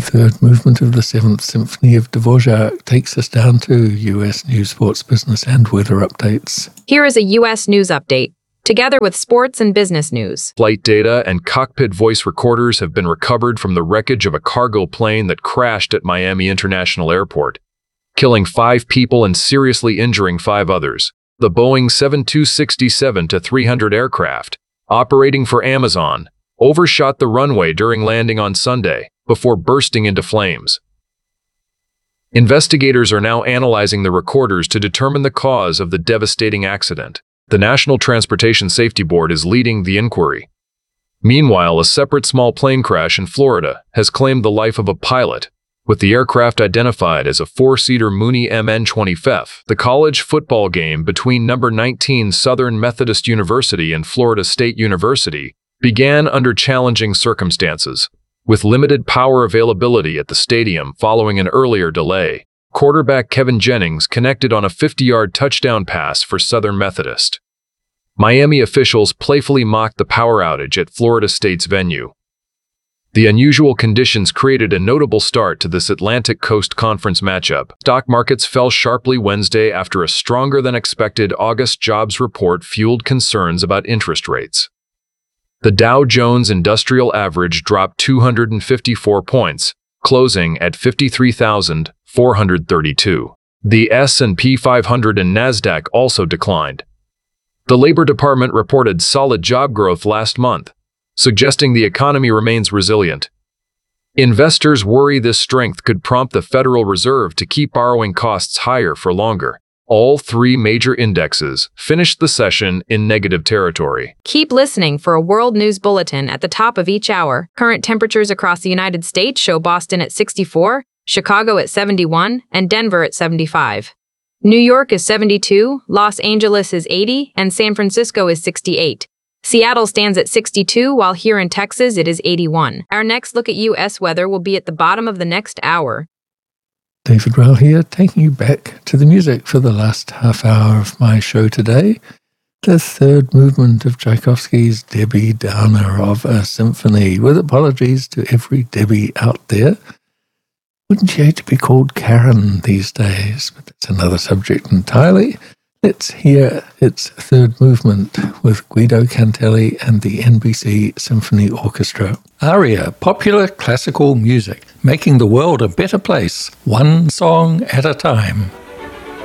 third movement of the Seventh Symphony of Dvorak takes us down to U.S. news, sports, business, and weather updates. Here is a U.S. news update, together with sports and business news. Flight data and cockpit voice recorders have been recovered from the wreckage of a cargo plane that crashed at Miami International Airport, killing 5 people and seriously injuring 5 others. The Boeing 7267-300 aircraft, operating for Amazon, overshot the runway during landing on Sunday before bursting into flames. Investigators are now analyzing the recorders to determine the cause of the devastating accident. The National Transportation Safety Board is leading the inquiry. Meanwhile, a separate small plane crash in Florida has claimed the life of a pilot, with the aircraft identified as a 4-seater Mooney MN-20F. The college football game between number 19 Southern Methodist University and Florida State University began under challenging circumstances, with limited power availability at the stadium following an earlier delay. Quarterback Kevin Jennings connected on a 50-yard touchdown pass for Southern Methodist. Miami officials playfully mocked the power outage at Florida State's venue. The unusual conditions created a notable start to this Atlantic Coast Conference matchup. Stock markets fell sharply Wednesday after a stronger-than-expected August jobs report fueled concerns about interest rates. The Dow Jones Industrial Average dropped 254 points, closing at 53,432. The S&P 500 and Nasdaq also declined. The Labor Department reported solid job growth last month, suggesting the economy remains resilient. Investors worry this strength could prompt the Federal Reserve to keep borrowing costs higher for longer. All 3 major indexes finished the session in negative territory. Keep listening for a world news bulletin at the top of each hour. Current temperatures across the United States show Boston at 64, Chicago at 71, and Denver at 75. New York is 72, Los Angeles is 80, and San Francisco is 68. Seattle stands at 62, while here in Texas it is 81. Our next look at U.S. weather will be at the bottom of the next hour. David Rowell here, taking you back to the music for the last half hour of my show today. The third movement of Tchaikovsky's Debbie Downer of a Symphony, with apologies to every Debbie out there. Wouldn't you hate to be called Karen these days? But that's another subject entirely. Let's hear its third movement with Guido Cantelli and the NBC Symphony Orchestra. Aria, popular classical music, making the world a better place, one song at a time.